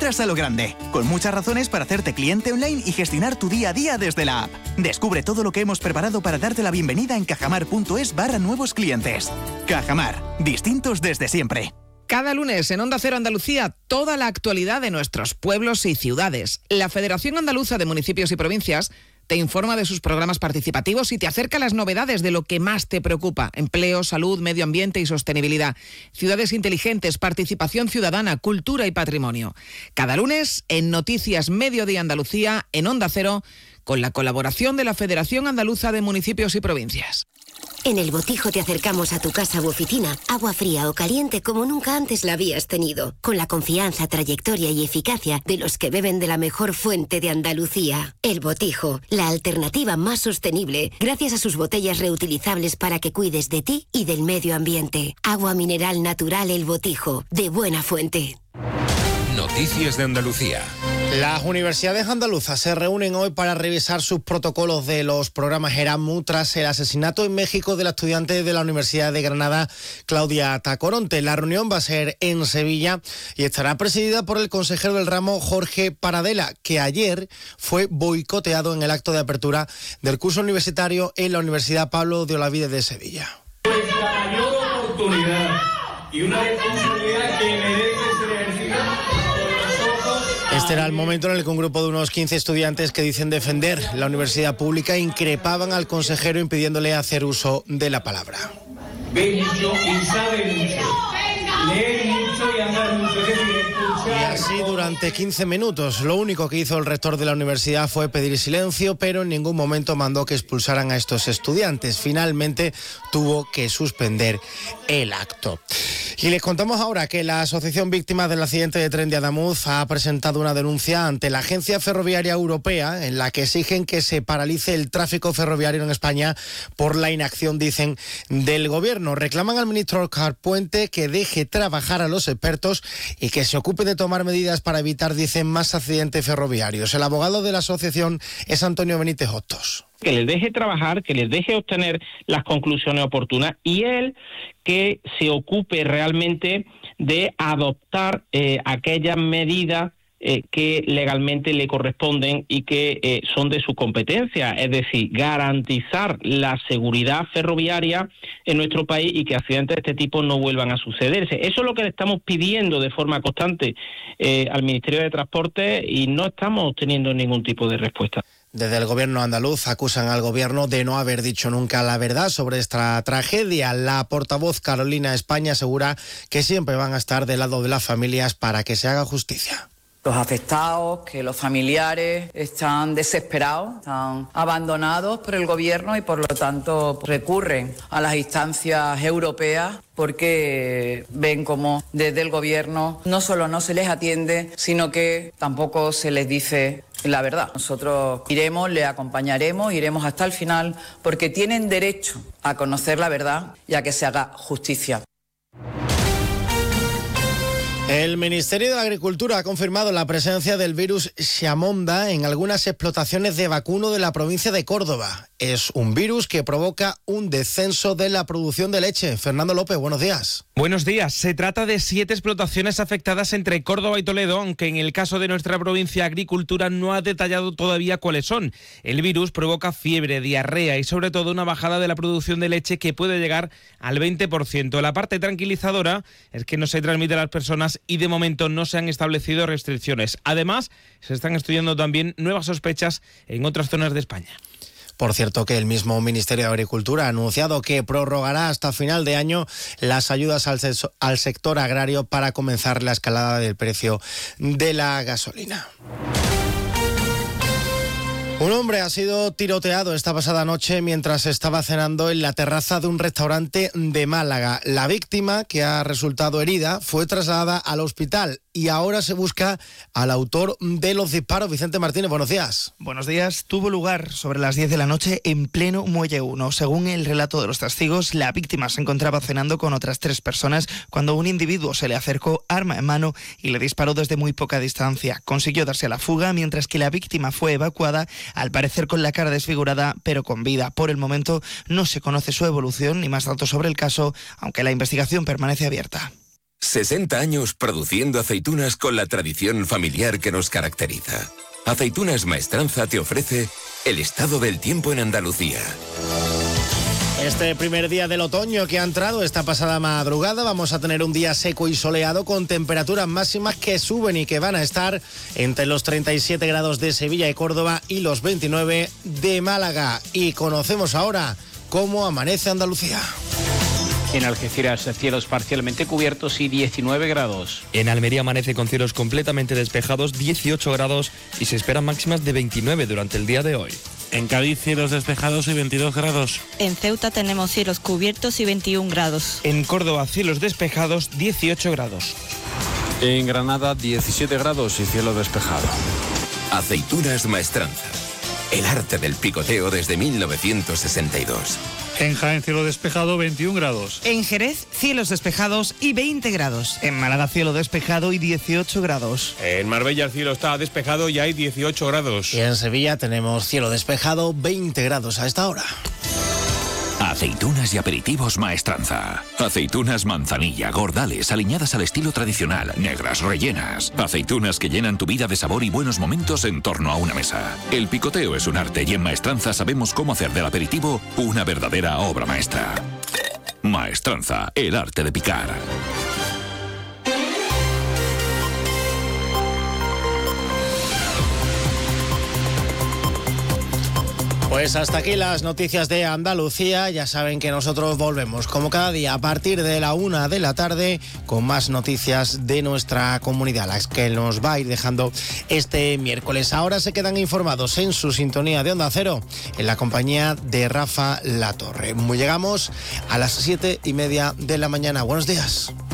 entras a lo grande, con muchas razones para hacerte cliente online y gestionar tu día a día desde la app. Descubre todo lo que hemos preparado para darte la bienvenida en cajamar.es/nuevos clientes. Cajamar, distintos desde siempre. Cada lunes en Onda Cero Andalucía, toda la actualidad de nuestros pueblos y ciudades. La Federación Andaluza de Municipios y Provincias te informa de sus programas participativos y te acerca las novedades de lo que más te preocupa: empleo, salud, medio ambiente y sostenibilidad, ciudades inteligentes, participación ciudadana, cultura y patrimonio. Cada lunes en Noticias Mediodía Andalucía, en Onda Cero, con la colaboración de la Federación Andaluza de Municipios y Provincias. En El Botijo te acercamos a tu casa u oficina agua fría o caliente como nunca antes la habías tenido, con la confianza, trayectoria y eficacia de los que beben de la mejor fuente de Andalucía. El Botijo, la alternativa más sostenible, gracias a sus botellas reutilizables para que cuides de ti y del medio ambiente. Agua mineral natural El Botijo, de buena fuente. Noticias de Andalucía. Las universidades andaluzas se reúnen hoy para revisar sus protocolos de los programas Erasmus tras el asesinato en México de la estudiante de la Universidad de Granada, Claudia Tacoronte. La reunión va a ser en Sevilla y estará presidida por el consejero del ramo, Jorge Paradela, que ayer fue boicoteado en el acto de apertura del curso universitario en la Universidad Pablo de Olavide de Sevilla. Nuestra mayor oportunidad y una responsabilidad que merece ser ejercida. Este era el momento en el que un grupo de unos 15 estudiantes que dicen defender la universidad pública increpaban al consejero impidiéndole hacer uso de la palabra. Ven mucho y sabe mucho, lee mucho y anda mucho. Y así durante 15 minutos. Lo único que hizo el rector de la universidad fue pedir silencio, pero en ningún momento mandó que expulsaran a estos estudiantes. Finalmente tuvo que suspender el acto. Y les contamos ahora que la Asociación Víctimas del Accidente de Tren de Adamuz ha presentado una denuncia ante la Agencia Ferroviaria Europea en la que exigen que se paralice el tráfico ferroviario en España por la inacción, dicen, del gobierno. Reclaman al ministro Óscar Puente que deje trabajar a los expertos y que se ocupe de tomar medidas para evitar, dicen, más accidentes ferroviarios. El abogado de la asociación es Antonio Benítez Hostos. Que les deje trabajar, que les deje obtener las conclusiones oportunas y él que se ocupe realmente de adoptar aquellas medidas que legalmente le corresponden y que son de su competencia, es decir, garantizar la seguridad ferroviaria en nuestro país y que accidentes de este tipo no vuelvan a sucederse. Eso es lo que le estamos pidiendo de forma constante al Ministerio de Transporte y no estamos obteniendo ningún tipo de respuesta. Desde el gobierno andaluz acusan al gobierno de no haber dicho nunca la verdad sobre esta tragedia. La portavoz Carolina España asegura que siempre van a estar del lado de las familias para que se haga justicia. Los afectados, que los familiares están desesperados, están abandonados por el gobierno y por lo tanto recurren a las instancias europeas porque ven como desde el gobierno no solo no se les atiende, sino que tampoco se les dice la verdad. Nosotros iremos, le acompañaremos, iremos hasta el final porque tienen derecho a conocer la verdad y a que se haga justicia. El Ministerio de Agricultura ha confirmado la presencia del virus Xiamonda en algunas explotaciones de vacuno de la provincia de Córdoba. Es un virus que provoca un descenso de la producción de leche. Fernando López, buenos días. Buenos días. Se trata de 7 explotaciones afectadas entre Córdoba y Toledo, aunque en el caso de nuestra provincia Agricultura no ha detallado todavía cuáles son. El virus provoca fiebre, diarrea y sobre todo una bajada de la producción de leche que puede llegar al 20%. La parte tranquilizadora es que no se transmite a las personas y de momento no se han establecido restricciones. Además, se están estudiando también nuevas sospechas en otras zonas de España. Por cierto, que el mismo Ministerio de Agricultura ha anunciado que prorrogará hasta final de año las ayudas al sector agrario para comenzar la escalada del precio de la gasolina. Un hombre ha sido tiroteado esta pasada noche mientras estaba cenando en la terraza de un restaurante de Málaga. La víctima, que ha resultado herida, fue trasladada al hospital y ahora se busca al autor de los disparos. Vicente Martínez, buenos días. Buenos días. Tuvo lugar sobre las 10 de la noche en pleno Muelle 1. Según el relato de los testigos, la víctima se encontraba cenando con otras 3 personas cuando un individuo se le acercó arma en mano y le disparó desde muy poca distancia. Consiguió darse a la fuga mientras que la víctima fue evacuada, al parecer con la cara desfigurada, pero con vida. Por el momento no se conoce su evolución ni más datos sobre el caso, aunque la investigación permanece abierta. 60 años produciendo aceitunas con la tradición familiar que nos caracteriza. Aceitunas Maestranza te ofrece el estado del tiempo en Andalucía. Este primer día del otoño que ha entrado esta pasada madrugada vamos a tener un día seco y soleado con temperaturas máximas que suben y que van a estar entre los 37 grados de Sevilla y Córdoba y los 29 de Málaga. Y conocemos ahora cómo amanece Andalucía. En Algeciras, cielos parcialmente cubiertos y 19 grados. En Almería amanece con cielos completamente despejados, 18 grados y se esperan máximas de 29 durante el día de hoy. En Cádiz, cielos despejados y 22 grados. En Ceuta tenemos cielos cubiertos y 21 grados. En Córdoba, cielos despejados, 18 grados. En Granada, 17 grados y cielo despejado. Aceitunas Maestranza. El arte del picoteo desde 1962. En Jaén, cielo despejado, 21 grados. En Jerez, cielos despejados y 20 grados. En Málaga, cielo despejado y 18 grados. En Marbella el cielo está despejado y hay 18 grados. Y en Sevilla tenemos cielo despejado, 20 grados a esta hora. Aceitunas y aperitivos Maestranza. Aceitunas manzanilla, gordales, aliñadas al estilo tradicional, negras, rellenas. Aceitunas que llenan tu vida de sabor y buenos momentos en torno a una mesa. El picoteo es un arte y en Maestranza sabemos cómo hacer del aperitivo una verdadera obra maestra. Maestranza, el arte de picar. Pues hasta aquí las noticias de Andalucía. Ya saben que nosotros volvemos como cada día a partir de la 1 de la tarde con más noticias de nuestra comunidad, las que nos va a ir dejando este miércoles. Ahora se quedan informados en su sintonía de Onda Cero en la compañía de Rafa Latorre. Llegamos a las 7:30 de la mañana. Buenos días.